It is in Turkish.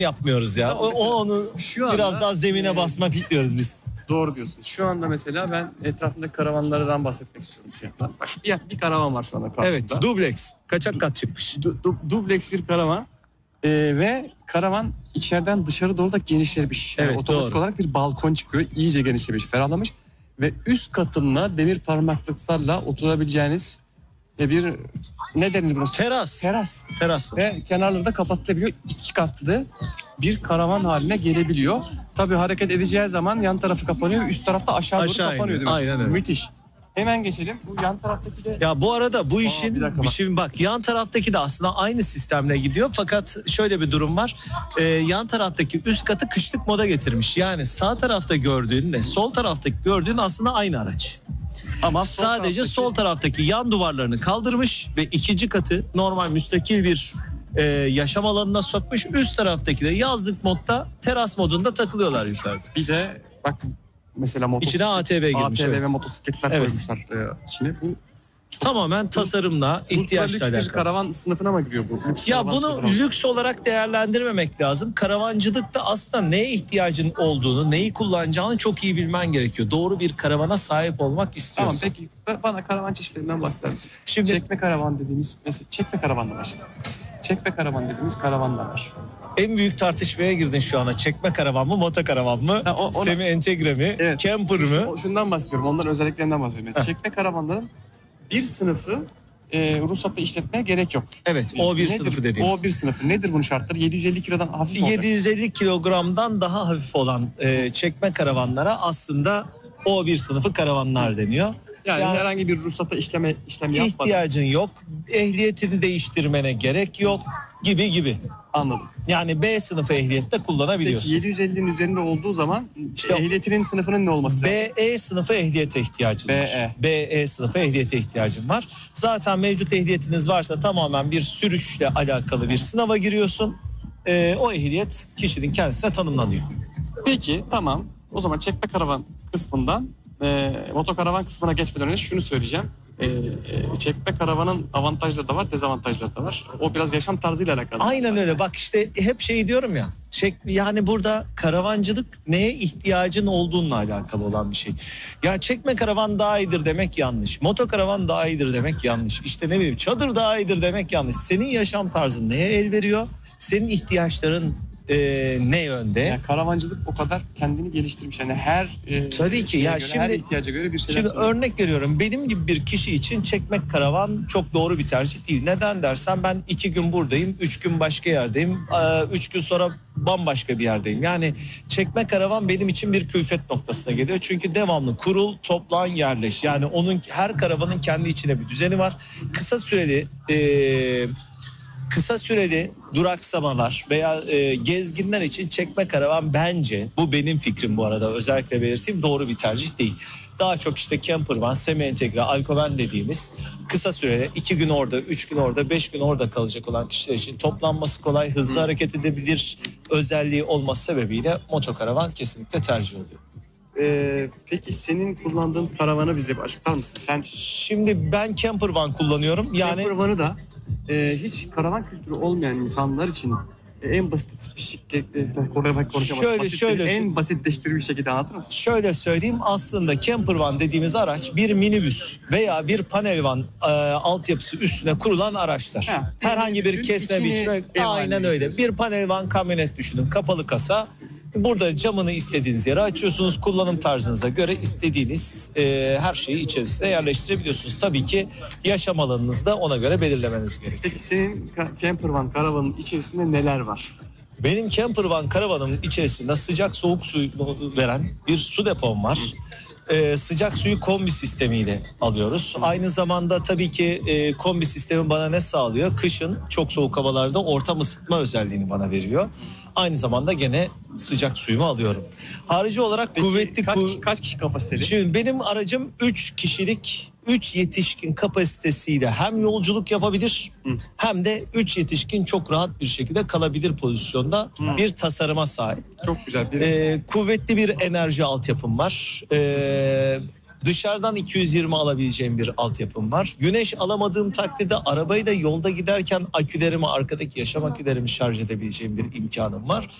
yapmıyoruz ya. Tamam, Onu şu anda, biraz daha zemine basmak istiyoruz biz. Doğru diyorsun. Şu anda mesela ben etrafında karavanlardan bahsetmek istiyorum. Bak, bir karavan var şu anda karşımda. Evet, dubleks. Kaçak kat çıkmış. Dubleks bir karavan. Ve karavan içeriden dışarı doğru da genişlemiş. Yani Evet, otomatik doğru. olarak bir balkon çıkıyor. İyice genişlemiş, ferahlamış. Ve üst katında demir parmaklıklarla oturabileceğiniz bir, ne denir burası? Teras. Teras. Teras. Ve kenarları da kapatılabiliyor. 2 katlı bir karavan haline gelebiliyor. Tabii hareket edeceği zaman yan tarafı kapanıyor. Üst tarafta aşağı doğru kapanıyor iniyor. değil mi? Aynen öyle. Müthiş. Hemen geçelim. Bu yan taraftaki de... Ya bu arada bu bir işin dakika bak. şimdi bak yan taraftaki de aslında aynı sistemle gidiyor. Fakat şöyle bir durum var. Yan taraftaki üst katı kışlık moda getirmiş. Yani sağ tarafta gördüğünle sol taraftaki gördüğün aslında aynı araç. Ama Sadece sol taraftaki yan duvarlarını kaldırmış ve ikinci katı normal müstakil bir yaşam alanına sokmuş. Üst taraftaki de yazlık modda teras modunda takılıyorlar yukarıda. Bir de bak mesela İçine ATV girmiş. ATV evet. ve motosikletler Evet. koymuşlar içine. Bu Tamamen tasarımla, ihtiyaçla lüks bir alakalı. karavan sınıfına mı giriyor bu? Lüks Ya karavan bunu sınıfına mı? lüks olarak değerlendirmemek lazım. Karavancılıkta aslında neye ihtiyacın olduğunu, neyi kullanacağını çok iyi bilmen gerekiyor. Doğru bir karavana sahip olmak Tamam, istiyorsan. peki bana karavan çeşitlerinden bahseder misin? Şimdi Çekme karavan dediğimiz, mesela çekme karavanla başlayalım. Çekme karavan dediğimiz karavanlar var. en büyük tartışmaya girdin şu ana. Çekme karavan mı, moto karavan mı, Ha, ona- semi entegre mi, Evet. camper mı? Şundan bahsediyorum, onların özelliklerinden bahsediyorum. Mesela Heh. çekme karavanların bir sınıfı ruhsatla işletmeye gerek yok. Evet, O1 sınıfı dediğimiz. O1 sınıfı. Nedir bunun şartları? 750 kilodan hafif mi olacak? 750 kilogramdan daha hafif olan çekme karavanlara aslında O1 sınıfı karavanlar deniyor. Yani herhangi bir ruhsata işlem yapmadan. İhtiyacın yok, ehliyetini değiştirmene gerek yok gibi. Anladım. Yani B sınıfı ehliyette kullanabiliyorsun. Peki 750'nin üzerinde olduğu zaman İşte ehliyetinin sınıfının ne olması lazım? BE sınıfı ehliyete ihtiyacın var. BE sınıfı ehliyete ihtiyacın var. Zaten mevcut ehliyetiniz varsa tamamen bir sürüşle alakalı bir sınava giriyorsun. O ehliyet kişinin kendisine tanımlanıyor. Peki tamam. O zaman çekme karavan kısmından motokaravan kısmına geçmeden önce şunu söyleyeceğim. Çekme karavanın avantajları da var, dezavantajları da var. O biraz yaşam tarzıyla alakalı. Aynen öyle. Bak işte hep şey diyorum ya. Yani burada karavancılık neye ihtiyacın olduğunla alakalı olan bir şey. Ya çekme karavan daha iyidir demek yanlış. Motokaravan daha iyidir demek yanlış. İşte ne bileyim çadır daha iyidir demek yanlış. Senin yaşam tarzın neye el veriyor? Senin ihtiyaçların ne yönde? Yani karavancılık o kadar kendini geliştirmiş. Yani her Tabii ki ya göre, şimdi her ihtiyaca göre bir şeyler Şimdi sunuyor. örnek veriyorum. Benim gibi bir kişi için çekmek karavan çok doğru bir tercih değil. Neden dersen ben 2 gün buradayım, 3 gün başka yerdeyim, 3 gün sonra bambaşka bir yerdeyim. Yani çekme karavan benim için bir külfet noktasına geliyor. Çünkü devamlı kurul, toplan, yerleş. Yani her karavanın kendi içine bir düzeni var. Kısa süreli duraksamalar veya gezginler için çekme karavan bence, bu benim fikrim bu arada özellikle belirteyim, doğru bir tercih değil. Daha çok işte camper van, semi entegre, alkoven dediğimiz kısa süreli 2 gün orada, 3 gün orada, 5 gün orada kalacak olan kişiler için toplanması kolay, hızlı hareket edebilir özelliği olması sebebiyle motokaravan kesinlikle tercih oluyor. Peki senin kullandığın karavanı bize bir açıklar mısın? Sen Şimdi ben camper van kullanıyorum. Yani camper vanı da hiç karavan kültürü olmayan insanlar için en basit bir şekilde en basitleştirilmiş şekilde anlatır mısın? şöyle söyleyeyim, aslında camper van dediğimiz araç bir minibüs veya bir panel van altyapısı üstüne kurulan araçlar. Herhangi bir kesme biçme, aynen öyle. Bir panel van kamyonet düşünün, kapalı kasa. Burada camını istediğiniz yere açıyorsunuz. Kullanım tarzınıza göre istediğiniz her şeyi içerisine yerleştirebiliyorsunuz. Tabii ki yaşam alanınızı da ona göre belirlemeniz gerekiyor. Peki senin camper van karavanın içerisinde neler var? Benim camper van karavanımın içerisinde sıcak soğuk su veren bir su depom var. Sıcak suyu kombi sistemiyle alıyoruz. Aynı zamanda tabii ki kombi sistemi bana ne sağlıyor? Kışın çok soğuk havalarda ortam ısıtma özelliğini bana veriyor. Aynı zamanda gene sıcak suyumu alıyorum. Harici olarak Peki, kuvvetli... kaç kişi kapasiteli? Şimdi benim aracım 3 kişilik, 3 yetişkin kapasitesiyle hem yolculuk yapabilir hem de 3 yetişkin çok rahat bir şekilde kalabilir pozisyonda bir tasarıma sahip. Çok güzel bir... Kuvvetli bir enerji altyapım var. Dışarıdan 220 alabileceğim bir altyapım var. Güneş alamadığım takdirde arabayı da yolda giderken akülerimi, arkadaki yaşam akülerimi şarj edebileceğim bir imkanım var.